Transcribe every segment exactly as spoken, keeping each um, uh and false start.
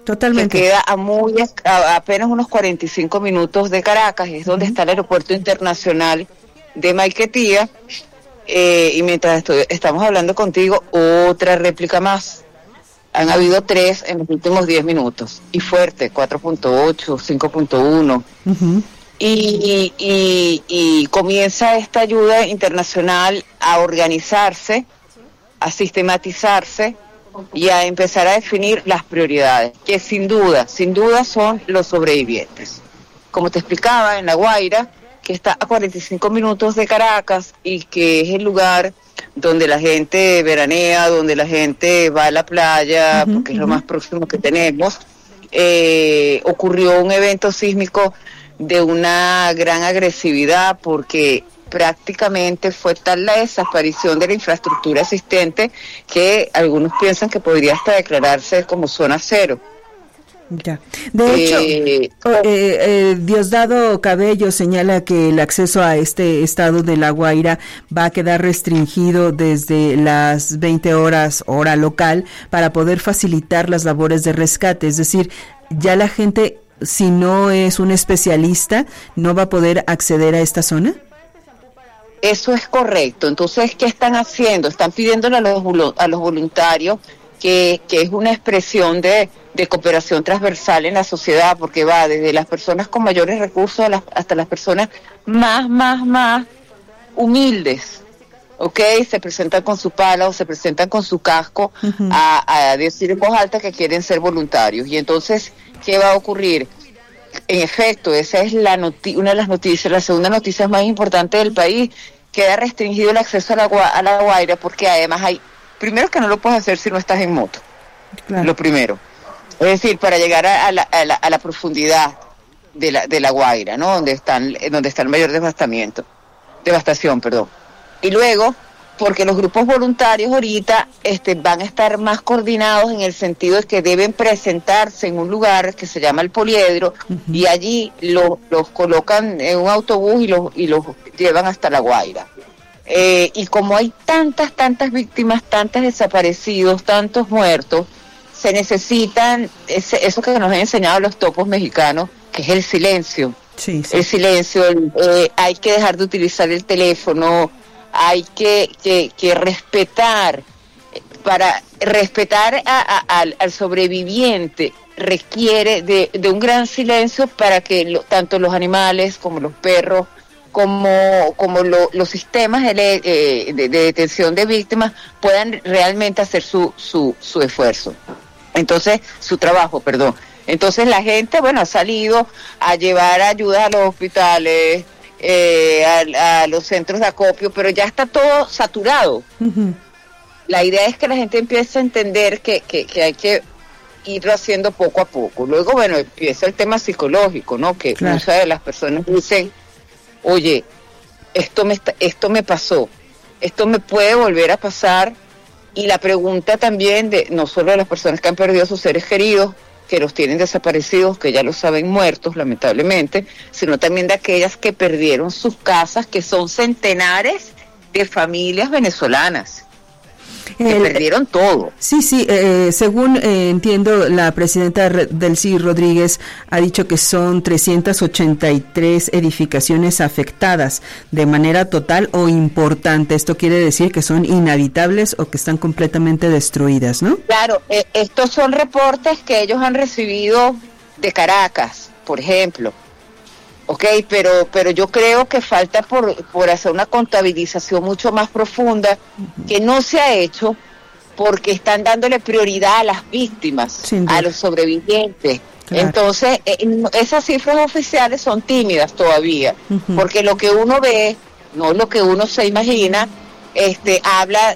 Totalmente. Que queda a muy a apenas unos cuarenta y cinco minutos de Caracas, es donde uh-huh. está el aeropuerto internacional de Maiquetía, eh, y mientras estoy, estamos hablando contigo, otra réplica más. Han habido tres en los últimos diez minutos, y fuerte, cuatro punto ocho, cinco punto uno. Uh-huh. Y, y, y, y comienza esta ayuda internacional a organizarse, a sistematizarse y a empezar a definir las prioridades, que sin duda, sin duda son los sobrevivientes. Como te explicaba, en La Guaira, que está a cuarenta y cinco minutos de Caracas y que es el lugar donde la gente veranea, donde la gente va a la playa, uh-huh, porque es lo más próximo que tenemos, eh, ocurrió un evento sísmico de una gran agresividad, porque prácticamente fue tal la desaparición de la infraestructura existente que algunos piensan que podría hasta declararse como zona cero. Ya. De hecho, eh, eh, eh, Diosdado Cabello señala que el acceso a este estado de La Guaira va a quedar restringido desde las veinte horas hora local para poder facilitar las labores de rescate, es decir, ya la gente, si no es un especialista, no va a poder acceder a esta zona. Eso es correcto. Entonces, ¿qué están haciendo? Están pidiéndole a los, a los voluntarios que, que es una expresión de, de cooperación transversal en la sociedad, porque va desde las personas con mayores recursos a las, hasta las personas más, más, más humildes, ¿ok? Se presentan con su pala o se presentan con su casco uh-huh. a, a decir en voz alta que quieren ser voluntarios. Y entonces, ¿qué va a ocurrir? En efecto, esa es la noti- una de las noticias, la segunda noticia más importante del país. Queda restringido el acceso a la, a la Guaira, porque además hay, primero que no lo puedes hacer si no estás en moto, claro. Lo primero. Es decir, para llegar a, a, la, a, la, a la profundidad de la, de la Guaira, ¿no? Donde están, donde está el mayor devastamiento, devastación, perdón. Y luego, porque los grupos voluntarios ahorita este, van a estar más coordinados en el sentido de que deben presentarse en un lugar que se llama el Poliedro, uh-huh. y allí lo, los colocan en un autobús y los, y los llevan hasta La Guaira. Eh, y como hay tantas, tantas víctimas, tantos desaparecidos, tantos muertos, se necesitan ese, eso que nos han enseñado los topos mexicanos, que es el silencio. Sí, sí. El silencio, el, eh, hay que dejar de utilizar el teléfono, hay que, que, que respetar, para respetar a, a, al, al sobreviviente requiere de, de un gran silencio para que lo, tanto los animales como los perros, como, como lo, los sistemas de, eh, de, de detención de víctimas puedan realmente hacer su, su, su esfuerzo. Entonces, su trabajo, perdón. Entonces la gente, bueno, ha salido a llevar ayuda a los hospitales, Eh, a, a los centros de acopio, pero ya está todo saturado. Uh-huh. La idea es que la gente empiece a entender que, que, que hay que irlo haciendo poco a poco. Luego, bueno, empieza el tema psicológico, ¿no? Que claro. Muchas de las personas dicen, oye, esto me, está, esto me pasó, esto me puede volver a pasar. Y la pregunta también de no solo de las personas que han perdido a sus seres queridos, que los tienen desaparecidos, que ya los saben muertos, lamentablemente, sino también de aquellas que perdieron sus casas, que son centenares de familias venezolanas, que El, perdieron todo. Sí, sí, eh, según eh, entiendo, la presidenta Delcy Rodríguez ha dicho que son trescientas ochenta y tres edificaciones afectadas de manera total o importante. Esto quiere decir que son inhabitables o que están completamente destruidas, ¿no? Claro, eh, estos son reportes que ellos han recibido de Caracas, por ejemplo. Ok, pero pero yo creo que falta por, por hacer una contabilización mucho más profunda, uh-huh. que no se ha hecho porque están dándole prioridad a las víctimas, a los sobrevivientes. Claro. Entonces, eh, esas cifras oficiales son tímidas todavía, uh-huh. porque lo que uno ve, no lo que uno se imagina, este habla,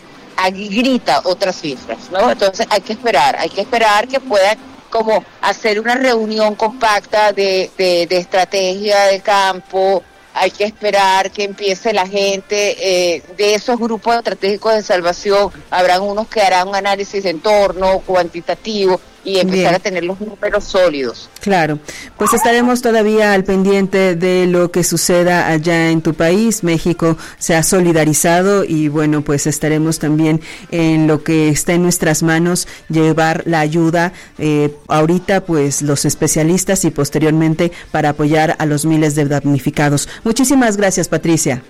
grita otras cifras, ¿no? Entonces hay que esperar, hay que esperar que puedan como hacer una reunión compacta de, de, de estrategia de campo. Hay que esperar que empiece la gente eh, de esos grupos estratégicos de salvación. Habrán unos que harán un análisis de entorno cuantitativo, y empezar Bien. a tener los números sólidos. Claro, pues estaremos todavía al pendiente de lo que suceda allá en tu país. México se ha solidarizado y bueno, pues estaremos también en lo que está en nuestras manos, llevar la ayuda eh, ahorita pues los especialistas y posteriormente para apoyar a los miles de damnificados. Muchísimas gracias, Patricia.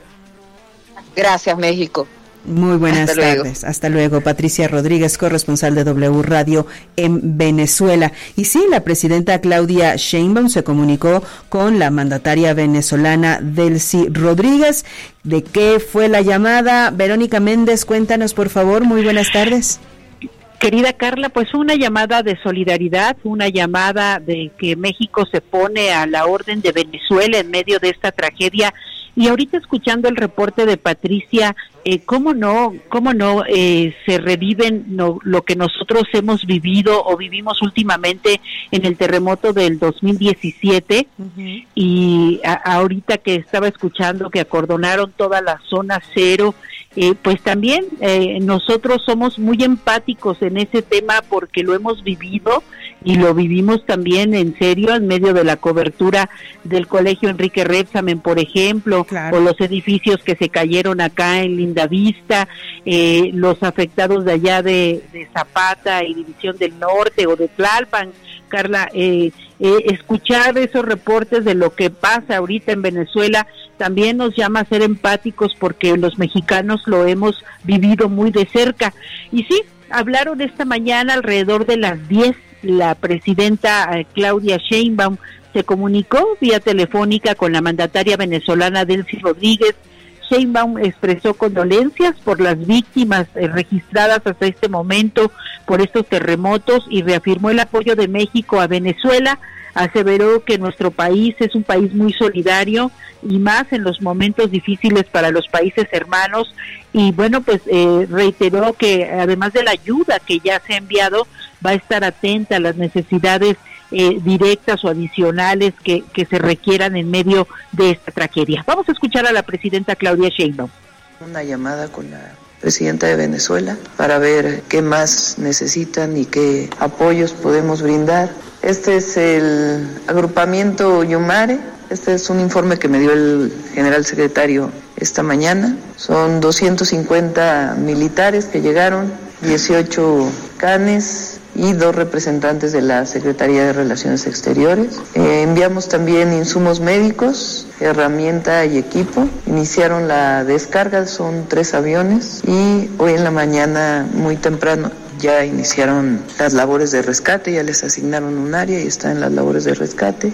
Gracias, México. Muy buenas Hasta tardes. luego. Hasta luego. Patricia Rodríguez, corresponsal de W Radio en Venezuela. Y sí, la presidenta Claudia Sheinbaum se comunicó con la mandataria venezolana Delcy Rodríguez. ¿De qué fue la llamada? Verónica Méndez, cuéntanos, por favor. Muy buenas tardes. Querida Carla, pues una llamada de solidaridad, una llamada de que México se pone a la orden de Venezuela en medio de esta tragedia. Y ahorita escuchando el reporte de Patricia, eh, cómo no, cómo no eh, se reviven no, lo que nosotros hemos vivido o vivimos últimamente en el terremoto del dos mil diecisiete. Uh-huh. Y a, ahorita que estaba escuchando que acordonaron toda la zona cero, eh, pues también eh, nosotros somos muy empáticos en ese tema porque lo hemos vivido y lo vivimos también en serio en medio de la cobertura del Colegio Enrique Rebsamen, por ejemplo, claro. O los edificios que se cayeron acá en Lindavista, eh, los afectados de allá de, de Zapata y División del Norte o de Tlalpan. Carla, eh, eh, escuchar esos reportes de lo que pasa ahorita en Venezuela también nos llama a ser empáticos porque los mexicanos lo hemos vivido muy de cerca. Y sí, hablaron esta mañana alrededor de las diez. La presidenta eh, Claudia Sheinbaum se comunicó vía telefónica con la mandataria venezolana Delcy Rodríguez. Sheinbaum expresó condolencias por las víctimas eh, registradas hasta este momento por estos terremotos y reafirmó el apoyo de México a Venezuela. Aseveró que nuestro país es un país muy solidario y más en los momentos difíciles para los países hermanos. Y bueno, pues eh, reiteró que además de la ayuda que ya se ha enviado, va a estar atenta a las necesidades eh, directas o adicionales que, que se requieran en medio de esta tragedia. Vamos a escuchar a la presidenta Claudia Sheinbaum. Una llamada con la presidenta de Venezuela para ver qué más necesitan y qué apoyos podemos brindar. Este es el agrupamiento Yumare. Este es un informe que me dio el general secretario esta mañana. Son doscientos cincuenta militares que llegaron, dieciocho canes y dos representantes de la Secretaría de Relaciones Exteriores. Eh, enviamos también insumos médicos, herramienta y equipo. Iniciaron la descarga, son tres aviones y hoy en la mañana muy temprano ya iniciaron las labores de rescate, ya les asignaron un área y están en las labores de rescate.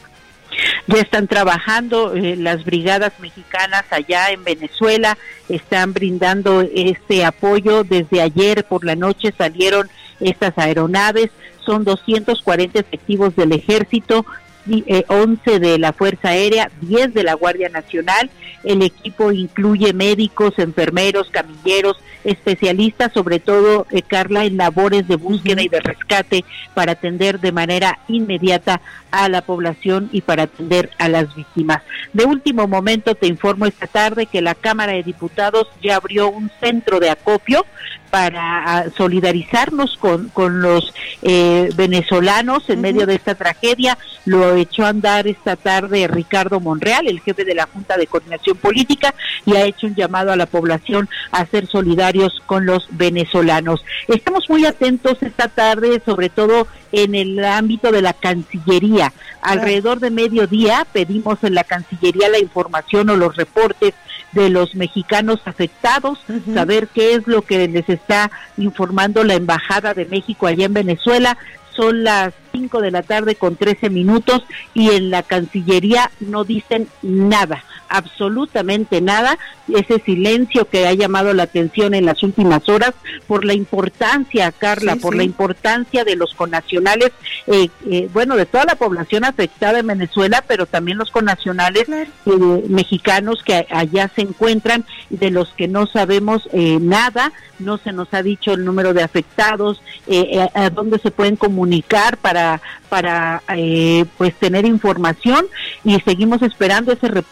Ya están trabajando eh, las brigadas mexicanas allá en Venezuela, están brindando este apoyo. Desde ayer por la noche salieron estas aeronaves, son doscientos cuarenta efectivos del ejército, eh, once de la Fuerza Aérea, diez de la Guardia Nacional. El equipo incluye médicos, enfermeros, camilleros, especialistas, sobre todo, eh, Carla, en labores de búsqueda y de rescate para atender de manera inmediata a la población y para atender a las víctimas. De último momento te informo esta tarde que la Cámara de Diputados ya abrió un centro de acopio para uh, solidarizarnos con, con los eh, venezolanos en uh-huh. medio de esta tragedia. Lo echó a andar esta tarde Ricardo Monreal, el jefe de la Junta de Coordinación Política, y ha hecho un llamado a la población a ser solidarios con los venezolanos. Estamos muy atentos esta tarde, sobre todo en el ámbito de la Cancillería. Alrededor de mediodía pedimos en la Cancillería la información o los reportes de los mexicanos afectados, uh-huh. saber qué es lo que les está informando la Embajada de México allá en Venezuela. Son las cinco de la tarde con trece minutos y en la Cancillería no dicen nada, absolutamente nada. Ese silencio que ha llamado la atención en las últimas horas por la importancia, Carla, sí, por sí. la importancia de los connacionales, eh, eh, bueno, de toda la población afectada en Venezuela, pero también los connacionales claro. eh, mexicanos que allá se encuentran, de los que no sabemos eh, nada, no se nos ha dicho el número de afectados, eh, a, a dónde se pueden comunicar para para eh, pues tener información, y seguimos esperando ese reporte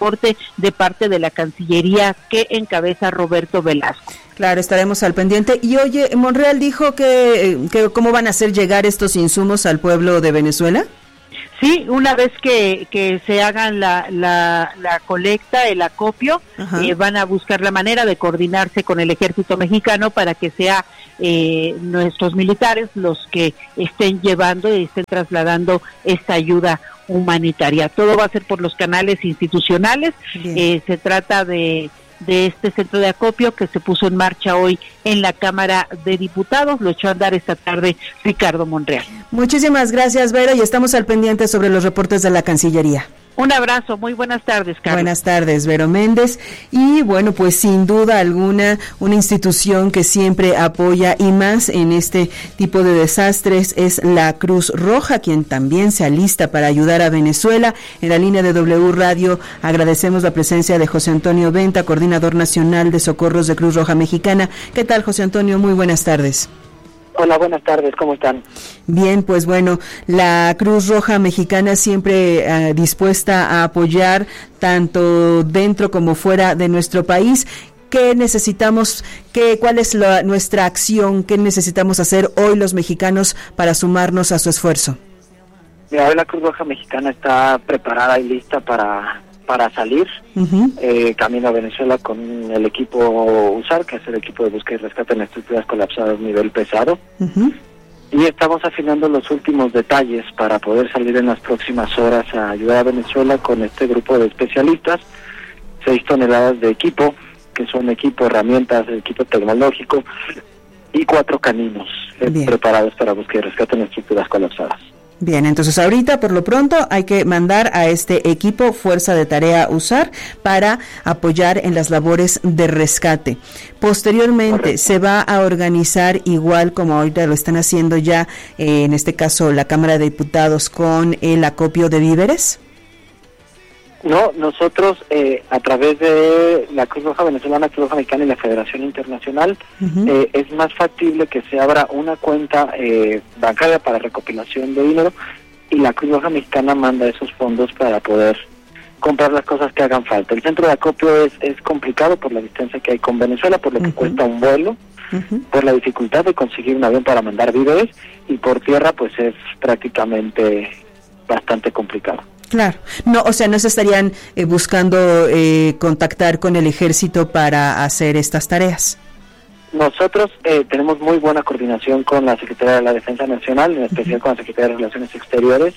de parte de la Cancillería que encabeza Roberto Velasco. Claro, estaremos al pendiente. Y oye, Monreal dijo que, que cómo van a hacer llegar estos insumos al pueblo de Venezuela. Sí, una vez que, que se hagan la, la, la colecta, el acopio, eh, van a buscar la manera de coordinarse con el ejército mexicano para que sea eh, nuestros militares los que estén llevando y estén trasladando esta ayuda humanitaria. Todo va a ser por los canales institucionales. Eh, se trata de de este centro de acopio que se puso en marcha hoy en la Cámara de Diputados. Lo echó a andar esta tarde Ricardo Monreal. Muchísimas gracias, Vero, y estamos al pendiente sobre los reportes de la Cancillería. Un abrazo, muy buenas tardes, Carlos. Buenas tardes, Vero Méndez. Y bueno, pues sin duda alguna, una institución que siempre apoya y más en este tipo de desastres es la Cruz Roja, quien también se alista para ayudar a Venezuela. En la línea de W Radio agradecemos la presencia de José Antonio Venta, coordinador nacional de socorros de Cruz Roja Mexicana. ¿Qué tal, José Antonio? Muy buenas tardes. Hola, buenas tardes, ¿cómo están? Bien, pues bueno, la Cruz Roja Mexicana siempre eh, dispuesta a apoyar tanto dentro como fuera de nuestro país. ¿Qué necesitamos? ¿Qué, cuál es la, nuestra acción? ¿Qué necesitamos hacer hoy los mexicanos para sumarnos a su esfuerzo? Mira, hoy la Cruz Roja Mexicana está preparada y lista para... para salir, uh-huh. eh, camino a Venezuela con el equipo U S A R, que es el equipo de búsqueda y rescate en estructuras colapsadas nivel pesado, uh-huh. y estamos afinando los últimos detalles para poder salir en las próximas horas a ayudar a Venezuela con este grupo de especialistas, seis toneladas de equipo, que son equipo, herramientas, equipo tecnológico, y cuatro caninos eh, preparados para búsqueda y rescate en estructuras colapsadas. Bien, entonces ahorita por lo pronto hay que mandar a este equipo Fuerza de Tarea U S A R para apoyar en las labores de rescate. Posteriormente, Correcto. Se va a organizar igual como ahorita lo están haciendo ya, eh, en este caso la Cámara de Diputados, con el acopio de víveres. No, nosotros eh, a través de la Cruz Roja Venezolana, Cruz Roja Mexicana y la Federación Internacional, uh-huh. eh, es más factible que se abra una cuenta eh, bancaria para recopilación de dinero y la Cruz Roja Mexicana manda esos fondos para poder comprar las cosas que hagan falta. El centro de acopio es, es complicado por la distancia que hay con Venezuela, por lo que uh-huh. cuesta un vuelo, uh-huh. por la dificultad de conseguir un avión para mandar víveres, y por tierra pues es prácticamente bastante complicado. Claro, no, o sea, no se estarían eh, buscando eh, contactar con el ejército para hacer estas tareas. Nosotros eh, tenemos muy buena coordinación con la Secretaría de la Defensa Nacional, en especial uh-huh. con la Secretaría de Relaciones Exteriores.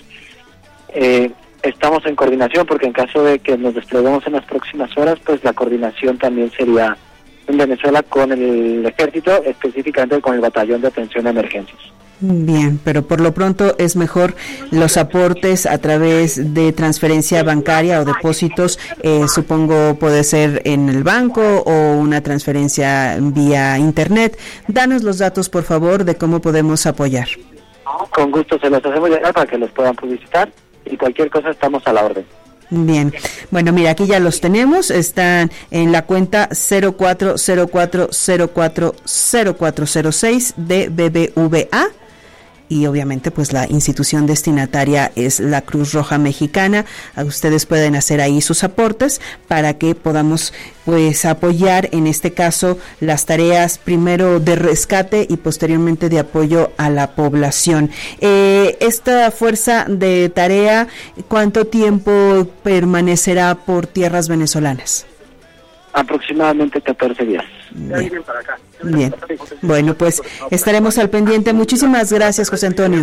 Eh, estamos en coordinación porque en caso de que nos despleguemos en las próximas horas, pues la coordinación también sería en Venezuela con el ejército, específicamente con el Batallón de Atención a Emergencias. Bien, pero por lo pronto es mejor los aportes a través de transferencia bancaria o depósitos, eh, supongo puede ser en el banco o una transferencia vía internet. Danos los datos, por favor, de cómo podemos apoyar. Con gusto se los hacemos llegar para que los puedan publicitar y cualquier cosa estamos a la orden. Bien, bueno, mira, aquí ya los tenemos, están en la cuenta cero cuatro cero cuatro cero cuatro cero cuatro cero seis de B B V A. Y obviamente pues la institución destinataria es la Cruz Roja Mexicana. Ustedes pueden hacer ahí sus aportes para que podamos pues apoyar en este caso las tareas primero de rescate y posteriormente de apoyo a la población. Eh, esta fuerza de tarea, ¿cuánto tiempo permanecerá por tierras venezolanas? Aproximadamente catorce días. Bien. Bien, bueno, pues estaremos al pendiente. Muchísimas gracias, José Antonio.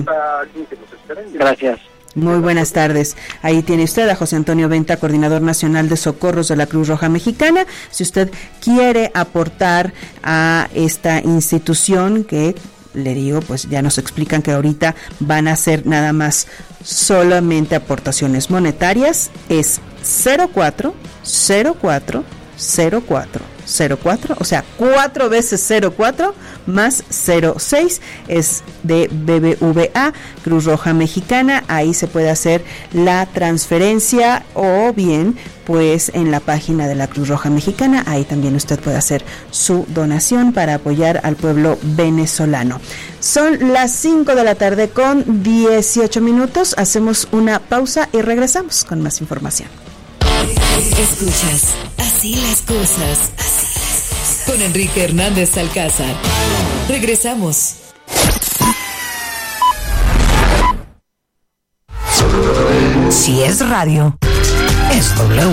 Gracias. Muy buenas tardes. Ahí tiene usted a José Antonio Venta, coordinador nacional de socorros de la Cruz Roja Mexicana. Si usted quiere aportar a esta institución que, le digo, pues ya nos explican que ahorita van a hacer nada más solamente aportaciones monetarias, es cero cuatro cero cuatro cero cuatro cero cuatro, o sea, cuatro veces cero cuatro más cero seis, es de B B V A, Cruz Roja Mexicana. Ahí se puede hacer la transferencia o bien pues en la página de la Cruz Roja Mexicana, ahí también usted puede hacer su donación para apoyar al pueblo venezolano. Son las cinco de la tarde con dieciocho minutos, hacemos una pausa y regresamos con más información. Escuchas Así las cosas. Así las cosas. Con Enrique Hernández Alcázar. Regresamos. Si es radio, es W.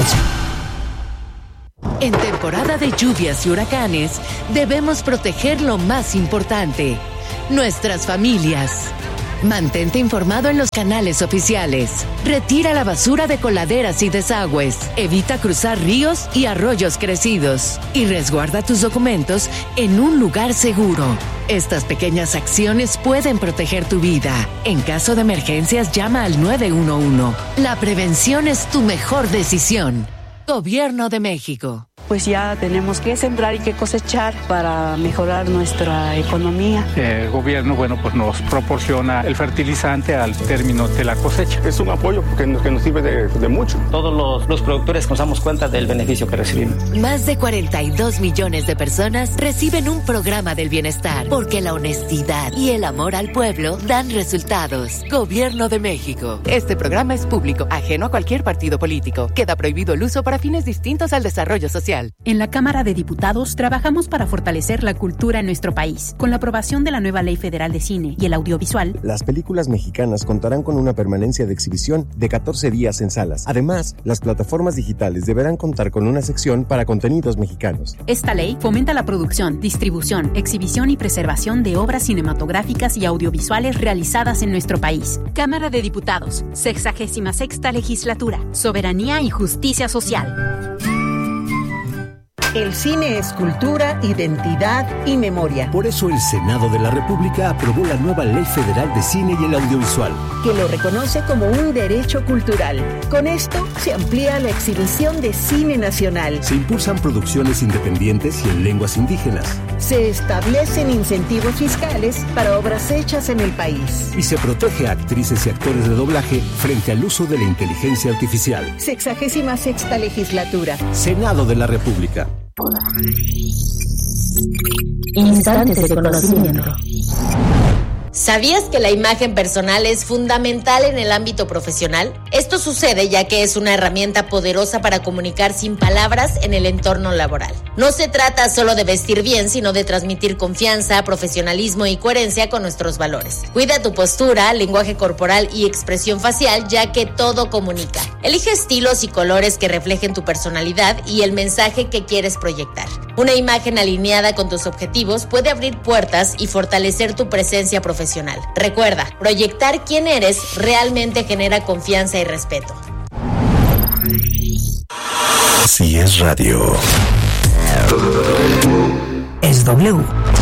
En temporada de lluvias y huracanes, debemos proteger lo más importante, nuestras familias. Mantente informado en los canales oficiales. Retira la basura de coladeras y desagües. Evita cruzar ríos y arroyos crecidos. Y resguarda tus documentos en un lugar seguro. Estas pequeñas acciones pueden proteger tu vida. En caso de emergencias, llama al nueve uno uno. La prevención es tu mejor decisión. Gobierno de México. Pues ya tenemos que sembrar y que cosechar para mejorar nuestra economía. El gobierno, bueno, pues nos proporciona el fertilizante al término de la cosecha. Es un apoyo que nos, que nos sirve de, de mucho. Todos los, los productores nos damos cuenta del beneficio que recibimos. Más de cuarenta y dos millones de personas reciben un programa del bienestar, porque la honestidad y el amor al pueblo dan resultados. Gobierno de México. Este programa es público, ajeno a cualquier partido político. Queda prohibido el uso para fines distintos al desarrollo social. En la Cámara de Diputados trabajamos para fortalecer la cultura en nuestro país. Con la aprobación de la nueva Ley Federal de Cine y el Audiovisual, las películas mexicanas contarán con una permanencia de exhibición de catorce días en salas. Además, las plataformas digitales deberán contar con una sección para contenidos mexicanos. Esta ley fomenta la producción, distribución, exhibición y preservación de obras cinematográficas y audiovisuales realizadas en nuestro país. Cámara de Diputados, sexagésima sexta legislatura, soberanía y justicia social. El cine es cultura, identidad y memoria. Por eso el Senado de la República aprobó la nueva Ley Federal de Cine y el Audiovisual, que lo reconoce como un derecho cultural. Con esto se amplía la exhibición de cine nacional. Se impulsan producciones independientes y en lenguas indígenas. Se establecen incentivos fiscales para obras hechas en el país. Y se protege a actrices y actores de doblaje frente al uso de la inteligencia artificial. Sexagésima sexta legislatura. Senado de la República. Instantes de conocimiento. ¿Sabías que la imagen personal es fundamental en el ámbito profesional? Esto sucede ya que es una herramienta poderosa para comunicar sin palabras en el entorno laboral. No se trata solo de vestir bien, sino de transmitir confianza, profesionalismo y coherencia con nuestros valores. Cuida tu postura, lenguaje corporal y expresión facial, ya que todo comunica. Elige estilos y colores que reflejen tu personalidad y el mensaje que quieres proyectar. Una imagen alineada con tus objetivos puede abrir puertas y fortalecer tu presencia profesional. Recuerda, proyectar quién eres realmente genera confianza y respeto. Si es radio, es W.